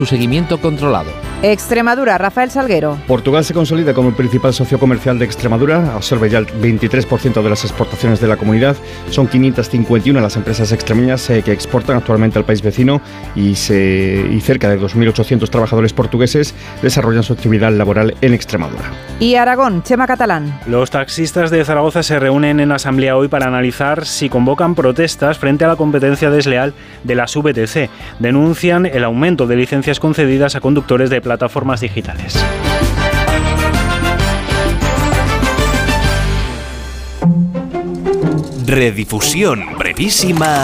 su seguimiento controlado. Extremadura, Rafael Salguero. Portugal se consolida como el principal socio comercial de Extremadura, absorbe ya el 23% de las exportaciones de la comunidad. Son 551 las empresas extremeñas que exportan actualmente al país vecino y cerca de 2.800 trabajadores portugueses desarrollan su actividad laboral en Extremadura. Y Aragón, Chema Catalán. Los taxistas de Zaragoza se reúnen en la asamblea hoy para analizar si convocan protestas frente a la competencia desleal de las VTC. Denuncian el aumento de licencias concedidas a conductores de plataformas digitales. Redifusión brevísima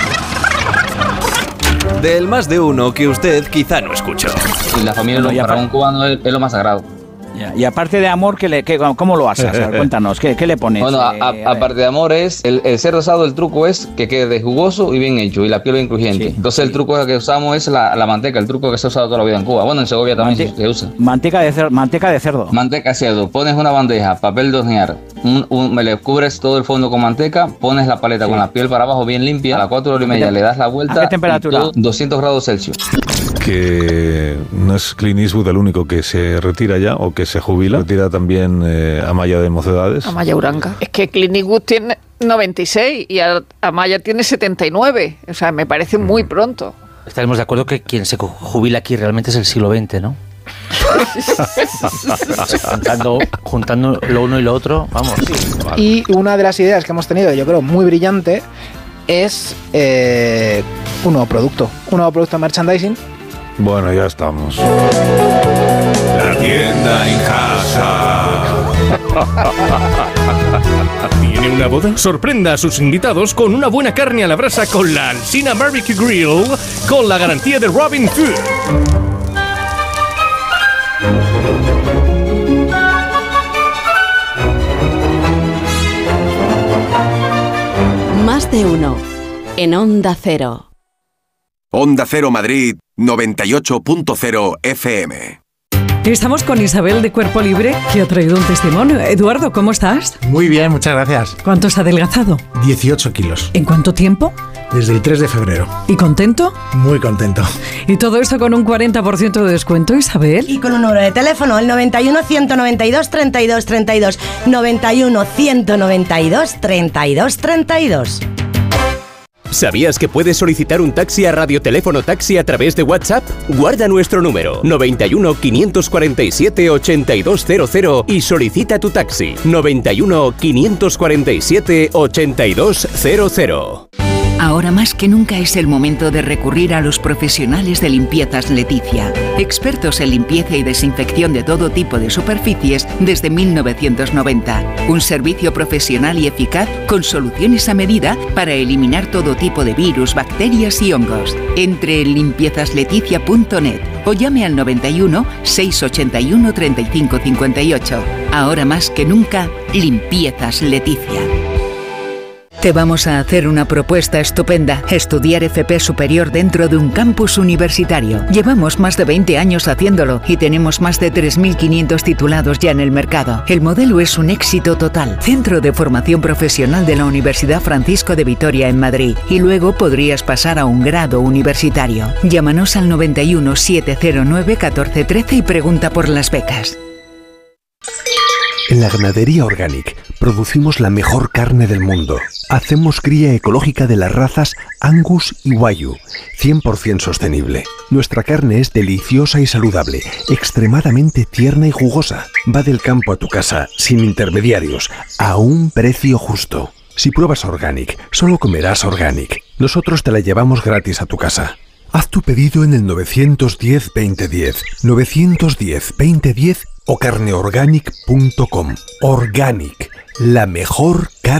del Más de Uno que usted quizá no escuchó. Y la familia para un cubano es lo más sagrado. Y aparte de amor, ¿cómo lo haces? Cuéntanos, ¿qué le pones? Bueno, aparte de amor es el cerdo asado, el truco es que quede jugoso y bien hecho y la piel bien crujiente. Sí, entonces el truco que usamos es la manteca, el truco que se ha usado toda la vida en Cuba. Bueno, en Segovia también se usa. Manteca de cerdo. Manteca de cerdo. Pones una bandeja, papel de hornear, me le cubres todo el fondo con manteca, pones la paleta con la piel para abajo bien limpia, a las 4 horas y media le das la vuelta. ¿A qué temperatura? 200 grados Celsius. Que no es Clint Eastwood el único que se retira ya o que se jubila. Retira también Amaya de Mocedades. Amaya Uranga. Es que Clint Eastwood tiene 96 y Amaya tiene 79. O sea, me parece muy pronto. Estaremos de acuerdo que quien se jubila aquí realmente es el siglo XX, ¿no? juntando lo uno y lo otro, vamos. Sí. Y una de las ideas que hemos tenido, yo creo, muy brillante, es un nuevo producto de merchandising. Bueno, ya estamos. La tienda en casa. ¿Tiene una boda? Sorprenda a sus invitados con una buena carne a la brasa con la Alsina Barbecue Grill, con la garantía de Robin Food. Más de uno en Onda Cero. Onda Cero Madrid 98.0 FM. Estamos con Isabel de Cuerpo Libre, que ha traído un testimonio. Eduardo, ¿cómo estás? Muy bien, muchas gracias. ¿Cuánto has adelgazado? 18 kilos. ¿En cuánto tiempo? Desde el 3 de febrero. ¿Y contento? Muy contento. Y todo esto con un 40% de descuento, Isabel. Y con un número de teléfono, el 91 192 32 32. 91 192 32 32. ¿Sabías que puedes solicitar un taxi a Radioteléfono Taxi a través de WhatsApp? Guarda nuestro número 91 547 8200 y solicita tu taxi 91 547 8200. Ahora más que nunca es el momento de recurrir a los profesionales de Limpiezas Leticia, expertos en limpieza y desinfección de todo tipo de superficies desde 1990. Un servicio profesional y eficaz con soluciones a medida para eliminar todo tipo de virus, bacterias y hongos. Entre en limpiezasLeticia.net o llame al 91 681 35 58. Ahora más que nunca, Limpiezas Leticia. Te vamos a hacer una propuesta estupenda, estudiar FP superior dentro de un campus universitario. Llevamos más de 20 años haciéndolo y tenemos más de 3.500 titulados ya en el mercado. El modelo es un éxito total. Centro de Formación Profesional de la Universidad Francisco de Vitoria en Madrid. Y luego podrías pasar a un grado universitario. Llámanos al 91 709 1413 y pregunta por las becas. En la Ganadería Organic producimos la mejor carne del mundo. Hacemos cría ecológica de las razas Angus y Wagyu, 100% sostenible. Nuestra carne es deliciosa y saludable, extremadamente tierna y jugosa. Va del campo a tu casa, sin intermediarios, a un precio justo. Si pruebas Organic, solo comerás Organic. Nosotros te la llevamos gratis a tu casa. Haz tu pedido en el 910-2010, 910-2010 o carneorganic.com. Organic, la mejor carne